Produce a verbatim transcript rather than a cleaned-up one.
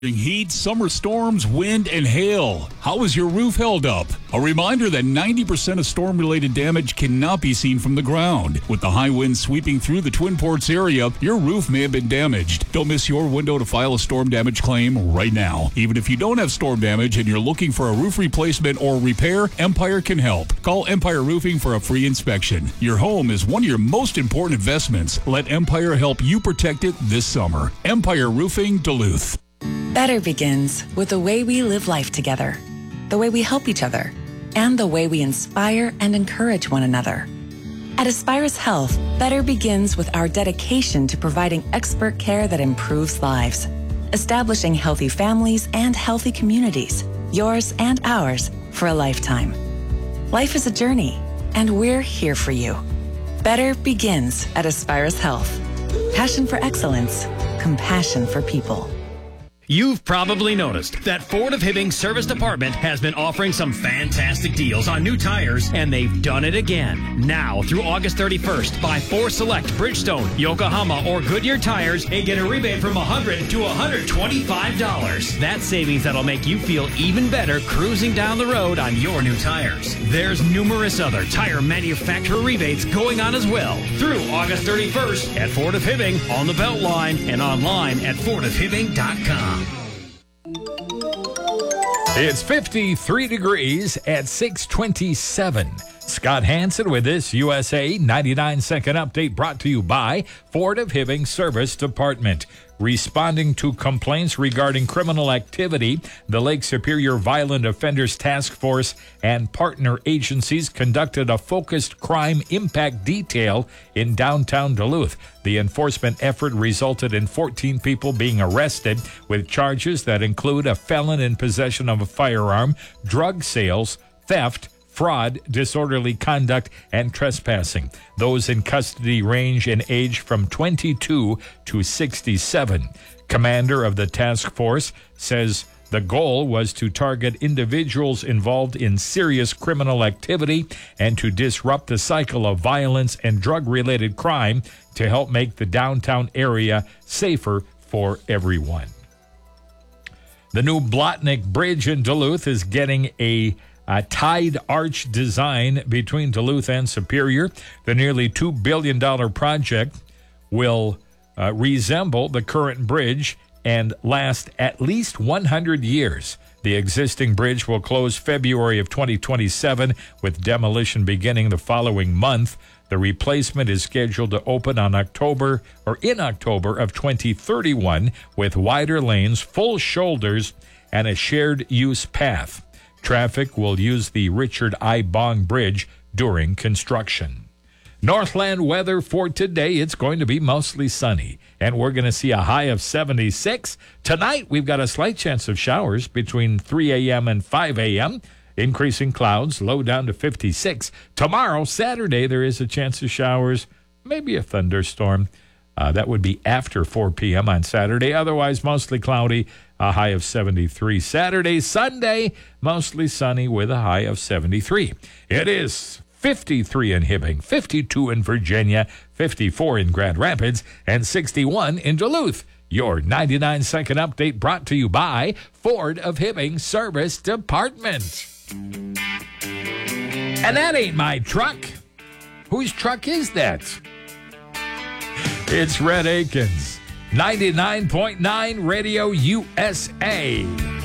Heat, summer storms, wind, and hail. How is your roof held up? A reminder that ninety percent of storm-related damage cannot be seen from the ground. With the high winds sweeping through the Twin Ports area, your roof may have been damaged. Don't miss your window to file a storm damage claim right now. Even if you don't have storm damage and you're looking for a roof replacement or repair, Empire can help. Call Empire Roofing for a free inspection. Your home is one of your most important investments. Let Empire help you protect it this summer. Empire Roofing, Duluth. Better begins with the way we live life together, the way we help each other, and the way we inspire and encourage one another. At Aspirus Health, better begins with our dedication to providing expert care that improves lives, establishing healthy families and healthy communities, yours and ours, for a lifetime. Life is a journey, and we're here for you. Better begins at Aspirus Health. Passion for excellence, compassion for people. You've probably noticed that Ford of Hibbing Service Department has been offering some fantastic deals on new tires, and they've done it again. Now through August thirty-first, buy four select Bridgestone, Yokohama, or Goodyear tires and get a rebate from one hundred dollars to one hundred twenty-five dollars. That's savings that'll make you feel even better cruising down the road on your new tires. There's numerous other tire manufacturer rebates going on as well through August thirty-first at Ford of Hibbing on the Beltline and online at ford of hibbing dot com. It's fifty-three degrees at six twenty-seven. Scott Hansen with this U S A ninety-nine second update brought to you by Ford of Hibbing Service Department. Responding to complaints regarding criminal activity, the Lake Superior Violent Offenders Task Force and partner agencies conducted a focused crime impact detail in downtown Duluth. The enforcement effort resulted in fourteen people being arrested with charges that include a felon in possession of a firearm, drug sales, theft, fraud, disorderly conduct, and trespassing. Those in custody range in age from twenty-two to sixty-seven. Commander of the task force says the goal was to target individuals involved in serious criminal activity and to disrupt the cycle of violence and drug-related crime to help make the downtown area safer for everyone. The new Blotnick Bridge in Duluth is getting a A tide arch design between Duluth and Superior. The nearly two billion dollars project will uh, resemble the current bridge and last at least one hundred years. The existing bridge will close February of twenty twenty-seven, with demolition beginning the following month. The replacement is scheduled to open on October or in October of twenty thirty-one, with wider lanes, full shoulders, and a shared use path. Traffic will use the Richard I. Bong Bridge during construction. Northland weather for today, it's going to be mostly sunny, and we're going to see a high of seventy-six. Tonight, we've got a slight chance of showers between three a.m. and five a.m., increasing clouds, low down to fifty-six. Tomorrow, Saturday, there is a chance of showers, maybe a thunderstorm. Uh, that would be after four p.m. on Saturday. Otherwise, mostly cloudy, a high of seventy-three. Saturday, Sunday, mostly sunny with a high of seventy-three. It is fifty-three in Hibbing, fifty-two in Virginia, fifty-four in Grand Rapids, and sixty-one in Duluth. Your ninety-nine second update brought to you by Ford of Hibbing Service Department. And that ain't my truck. Whose truck is that? It's Red Akins, ninety-nine point nine Radio U S A.